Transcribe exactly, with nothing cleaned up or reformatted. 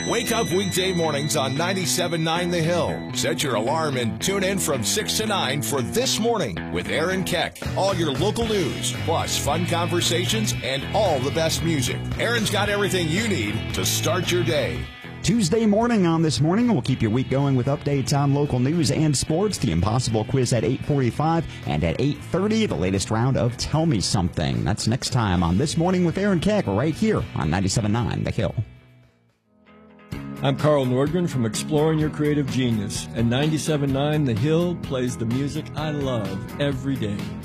Wake up weekday mornings on ninety-seven point nine The Hill. Set your alarm and tune in from six to nine for This Morning with Aaron Keck. All your local news, plus fun conversations and all the best music. Aaron's got everything you need to start your day. Tuesday morning on This Morning, we'll keep your week going with updates on local news and sports. The Impossible Quiz at eight forty-five, and at eight thirty, the latest round of Tell Me Something. That's next time on This Morning with Aaron Keck, right here on ninety-seven point nine The Hill. I'm Carl Nordgren from Exploring Your Creative Genius, and ninety-seven point nine The Hill plays the music I love every day.